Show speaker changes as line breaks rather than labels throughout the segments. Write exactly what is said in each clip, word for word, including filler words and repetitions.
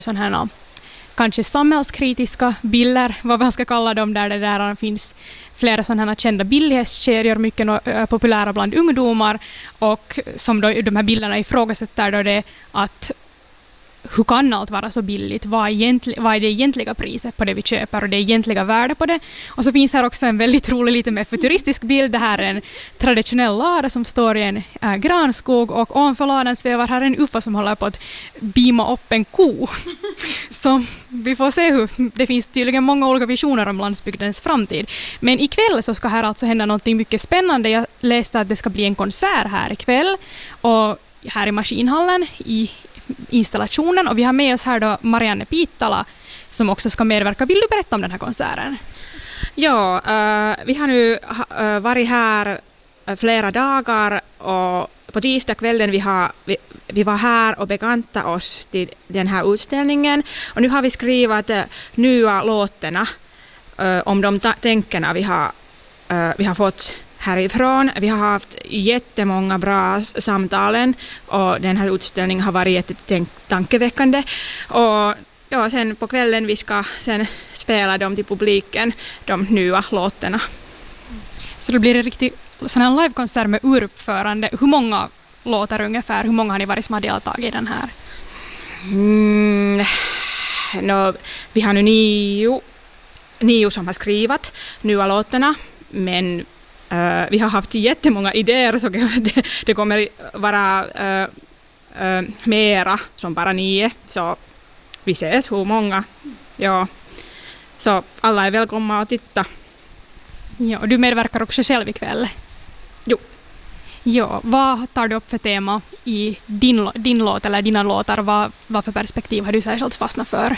sådana här kanske samhällskritiska bilder, vad man ska kalla dem, där det där finns flera sådana här kända billighetskedjor, mycket no- populära bland ungdomar, och som då, de här bilderna ifrågasätter då det att hur kan allt vara så billigt? Vad är, egentl- vad är det egentliga priset på det vi köper och det egentliga värde på det? Och så finns här också en väldigt rolig, lite mer futuristisk bild. Det här är en traditionell lada som står i en äh, granskog, och ovanför ladan svävar här en uffa som håller på att beama upp en ko. Så vi får se hur, det finns tydligen många olika visioner om landsbygdens framtid. Men ikväll så ska här alltså hända något mycket spännande. Jag läste att det ska bli en konsert här ikväll, och här i Maskinhallen i installationen, och vi har med oss här då Marianne Piittala som också ska medverka. Vill du berätta om den här konserten?
Ja, uh, vi har nu uh, varit här uh, flera dagar, och på tisdagskvällen vi, har, vi, vi var här och bekanta oss till den här utställningen, och nu har vi skrivit uh, nya låtarna uh, om de ta- tänkerna vi har, uh, vi har fått härifrån. Vi har haft jättemånga bra samtalen, och den här utställningen har varit jättetankeväckande. Och ja, sen på kvällen vi ska sen spela dem till publiken, de nya låtarna.
Så det blir en riktig sån här livekonsert med uruppförande. Hur många låtar ungefär? Hur många har ni varit som har deltagit i den här?
Mm, no, vi har nu nio, nio som har skrivit nya låtarna, men Uh, vi har haft jättemånga idéer, så det, det kommer vara uh, uh, mera som bara nio, så vi ses hur många. Ja. Så alla är välkomna att titta.
Ja, och du medverkar också själv ikväll.
Jo.
Ja, vad tar du upp för tema i din, din låt eller dina låtar? Vad, vad för perspektiv har du särskilt fastnat för?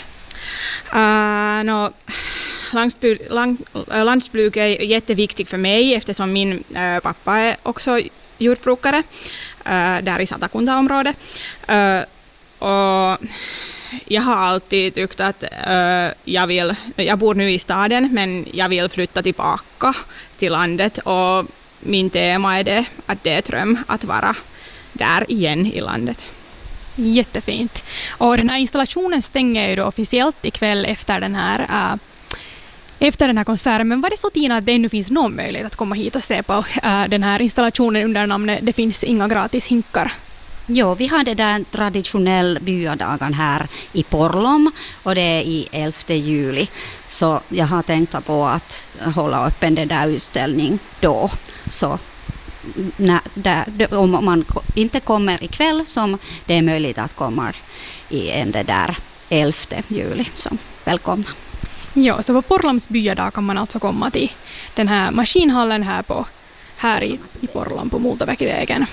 Uh, no, landsbygd, lang, landsbygd är jätteviktigt för mig, eftersom min uh, pappa är också jordbrukare uh, där i Satakunta-området. Uh, och jag har alltid tyckt att uh, jag vill, jag bor nu i staden, men jag vill flytta tillbaka till landet, och min tema är det, att det är dröm att vara där igen i landet.
Jättefint. Och den här installationen stänger ju då officiellt ikväll efter den här uh, efter den här konserten. Men var det så, Tina, att det ännu finns någon möjlighet att komma hit och se på uh, den här installationen under namnet Det finns inga gratis hinkar?
Jo, vi har det där traditionell byadagen här i Porlom, och det är i elfte juli. Så jag har tänkt på att hålla öppen den där utställning då. Så när, där, om man inte kommer ikväll, som det är möjligt att komma i en det där elfte juli. Så välkomna.
Ja, så på Porloms byadag kan man alltså komma till den här maskinhallen här, på, här i, i Porlom på Multaväkivägen.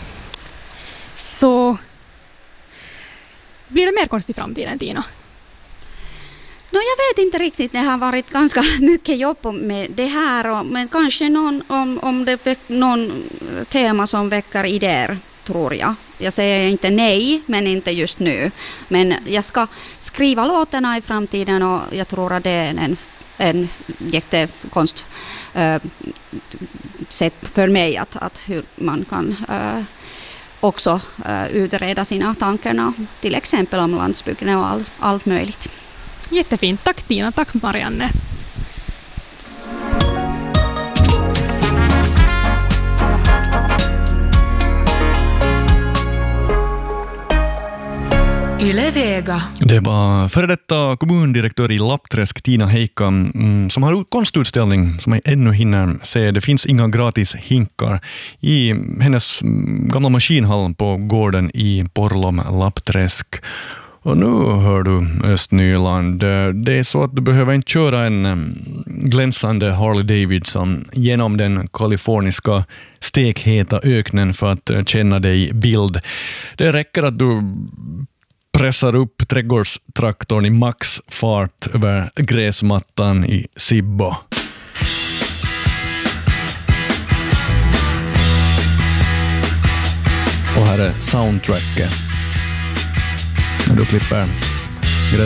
Så blir det mer konst i framtiden, Tina?
No, jag vet inte riktigt, det har varit ganska mycket jobb med det här, men kanske någon, om, om det är någon tema som väcker idéer, tror jag. Jag säger inte nej, men inte just nu. Men jag ska skriva låtarna i framtiden, och jag tror att det är en, en jättekonst äh, sätt för mig att, att hur man kan äh, också äh, utreda sina tankarna, till exempel om landsbygden och all, allt möjligt.
Jättefint. Tack Tina, tack Marianne.
Yle Vega.
Det var före detta kommundirektör i Lappträsk, Tina Heikka, mm, som har konstutställning som jag ännu hinner se. Det finns inga gratis hinkar i hennes gamla maskinhall på gården i Porlom, Lappträsk. Och nu hör du Östnyland, det är så att du behöver inte köra en glänsande Harley Davidson genom den kaliforniska stekheta öknen för att känna dig bild. Det räcker att du pressar upp trädgårdstraktorn i maxfart över gräsmattan i Sibbo. Och här är soundtracket. När du klipper